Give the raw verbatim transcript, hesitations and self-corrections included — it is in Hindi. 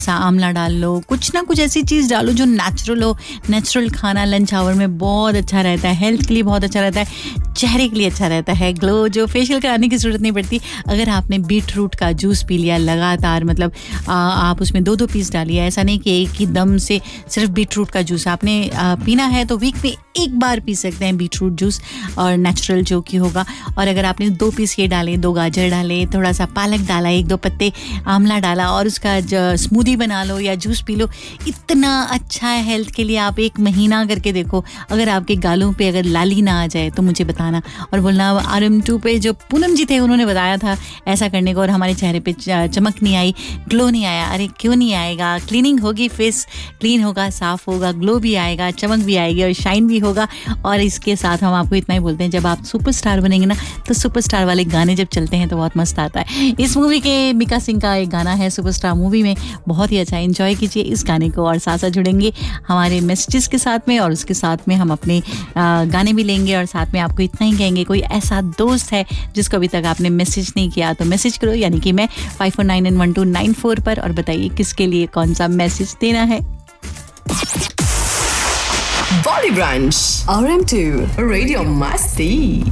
सा आंवला डाल लो, कुछ ना कुछ ऐसी चीज़ डालो जो नेचुरल हो। नेचुरल खाना लंच आवर में बहुत अच्छा रहता है, हेल्थ के लिए बहुत अच्छा रहता है, चेहरे के लिए अच्छा रहता है, ग्लो जो फेशियल कराने की ज़रूरत नहीं पड़ती। अगर आपने बीट रूट का जूस पी लिया लगातार, मतलब आ, आप उसमें दो दो पीस डालिए, ऐसा नहीं कि एक ही दम से सिर्फ बीट रूट का जूस आपने आ, पीना है तो वीक में एक बार पी सकते हैं बीट रूट जूस, और नेचुरल जो कि होगा। और अगर आपने दो पीस ये डाले, दो गाजर डाले, थोड़ा सा पालक डाला, एक दो पत्ते आंवला डाला और उसका स्मूदी बना लो या जूस पी लो, इतना अच्छा है हेल्थ के लिए। आप एक महीना करके देखो, अगर आपके गालों पे अगर लाली ना आ जाए तो मुझे बताना और बोलना आर एम टू पे जो पूनम जी थे उन्होंने बताया था ऐसा करने को और हमारे चेहरे पे चमक नहीं आई, ग्लो नहीं आया। अरे क्यों नहीं आएगा? क्लीनिंग होगी, फेस क्लीन होगा, साफ होगा, ग्लो भी आएगा, चमक भी आएगी और शाइन भी होगा। और इसके साथ हम आपको इतना ही बोलते हैं, जब आप सुपरस्टार बनेंगे ना तो सुपरस्टार वाले गाने जब चलते हैं तो बहुत मस्त आता है। इस मूवी के मिका सिंह का एक गाना है सुपरस्टार मूवी में, बहुत ही अच्छा, एंजॉय कीजिए इस गाने को। और साथ साथ जुड़ेंगे हमारे मैसेजेस के साथ में और उसके साथ में हम अपने आ, गाने भी लेंगे और साथ में आपको इतना ही कहेंगे, कोई ऐसा दोस्त है जिसको अभी तक आपने मैसेज नहीं किया तो मैसेज करो, यानी कि मैं five four nine one two nine four पर, और बताइए किसके लिए कौन सा मैसेज देना है। Body Brunch R M two Radio Masti.